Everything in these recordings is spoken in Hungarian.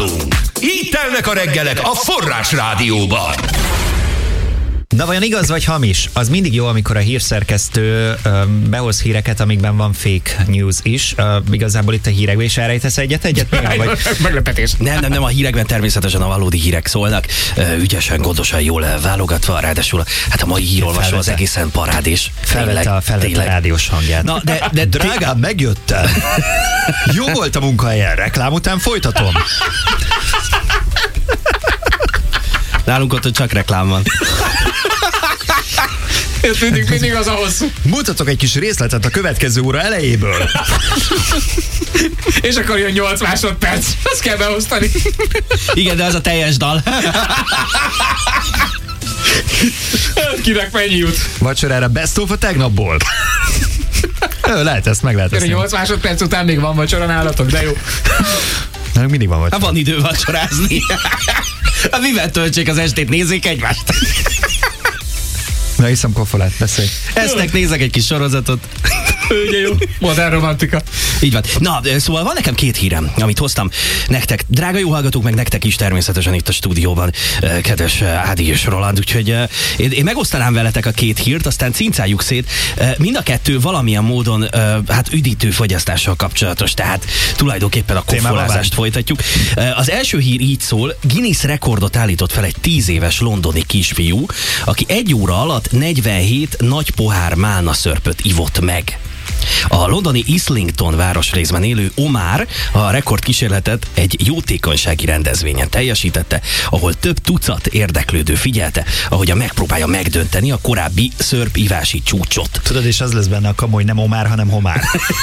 nálunk. Így telnek a reggelek a Forrás Rádióban. Na vajon igaz vagy hamis? Az mindig jó, amikor a hírszerkesztő behoz híreket, amikben van fake news is. Igazából itt a hírekben is elrejtesz egyet? Vagy... Meglepetés. Nem, a hírekben természetesen a valódi hírek szólnak. Ügyesen, gondosan, jól válogatva, ráadásul hát a mai hírolvasó az egészen parádés. Felvette a rádiós hangját. Na, de drágám, megjöttem. Jó volt a munkahelyen, reklám után folytatom. nálunk ott csak reklám van. Ez mindig az a hosszú. Mutatok egy kis részletet a következő óra elejéből. És akkor jön 8 másodperc. Azt kell beosztani. Igen, de az a teljes dal. Kinek mennyi jut? Vacsorára best of a tegnapból. Lehet ezt, meg lehet ezt. 8 másodperc után még van vacsora nálatok, de jó. Nálunk mindig van vacsora. Van idő vacsorázni. Mivel töltsék az estét, nézzék egymást. Na, iszom kofolát, beszélj. Eztek, nézek egy kis sorozatot. Ugye jó, modern romantika. Így van. Na, szóval van nekem 2 hírem, amit hoztam nektek. Drága jó hallgatók, meg nektek is természetesen itt a stúdióban, kedves Ádi és Roland. Úgyhogy én megosztanám veletek a 2 hírt, aztán cincáljuk szét. Mind a 2 valamilyen módon hát üdítő fogyasztással kapcsolatos, tehát tulajdonképpen a koffolázást folytatjuk. Az első hír így szól: Guinness rekordot állított fel egy 10 éves londoni kisfiú, aki 1 óra alatt 47 nagy pohár málnaszörpöt ivott meg. A londoni Islington városrészben élő Omar a rekordkísérletet egy jótékonysági rendezvényen teljesítette, ahol több tucat érdeklődő figyelte, ahogyan megpróbálja megdönteni a korábbi szörpivási csúcsot. Tudod, és az lesz benne a kamu, hogy nem Omar, hanem Homár.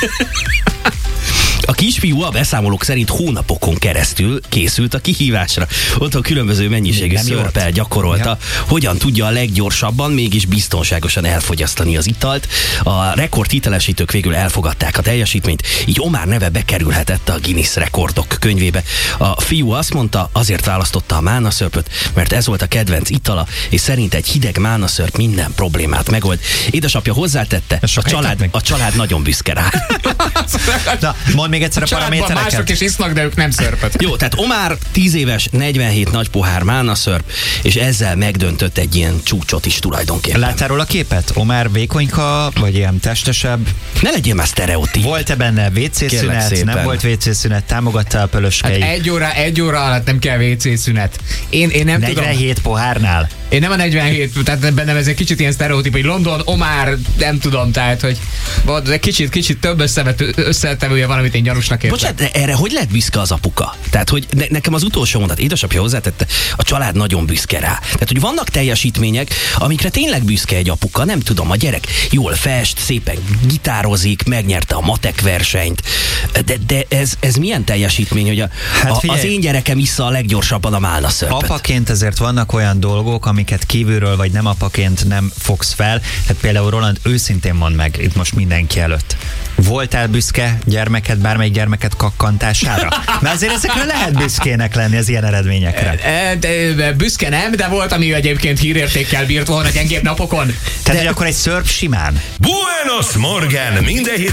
A kisfiú a beszámolók szerint hónapokon keresztül készült a kihívásra. Otthon különböző mennyiségű szörppel gyakorolta, hogyan tudja a leggyorsabban, mégis biztonságosan elfogyasztani az italt. A rekordhitelesítők végül elfogadták a teljesítményt, így Omar neve bekerülhetett a Guinness rekordok könyvébe. A fiú azt mondta, azért választotta a málnaszörpöt, mert ez volt a kedvenc itala, és szerint egy hideg málnaszörp minden problémát megold. Édesapja hozzátette, a család nagyon büszke rá. Na, mondd még egyszer a paramétereket. Mások is isznak, de ők nem szörpöt. Jó, tehát Omar 10 éves, 47 nagy pohár málnaszörp, és ezzel megdöntött egy ilyen csúcsot is tulajdonképpen. Láttál róla a képet? Omar vékonyka, vagy ilyen testesebb? Ne legyél már sztereotíp. Volt-e benne WC szünet? Nem volt WC szünet? Támogatta a pölöskeit? Hát egy óra alatt nem kell WC szünet. Én nem 47 tudom. pohárnál? Én nem a 47, tehát bennem ez egy kicsit ilyen sztereotíp, hogy London, Omar, nem tudom, tehát, hogy kicsit több összetevője van, amit én gyanúsnak értem. Bocsánat, de erre hogy lehet büszke az apuka? Tehát, hogy nekem az utolsó mondat, édesapja hozzátette, a család nagyon büszke rá. Tehát, hogy vannak teljesítmények, amikre tényleg büszke egy apuka, nem tudom, a gyerek jól fest, szépen gitározik, megnyerte a matek versenyt, de ez milyen teljesítmény, hogy az én gyerekem issza a leggyorsabban a málnaszörpöt? Apaként ezért vannak olyan dolgok, amiket kívülről vagy nem apaként nem fogsz fel. Hát például Roland, őszintén mondd meg itt most mindenki előtt. Voltál büszke gyermeked, bármelyik gyermeket kakkantására? Mert azért ezekre lehet büszkének lenni az ilyen eredményekre. Büszke nem, de volt, ami egyébként hírértékkel bírt volna gyengébb napokon. Tehát, hogy akkor egy szörp simán. Buenos Morgen! Minden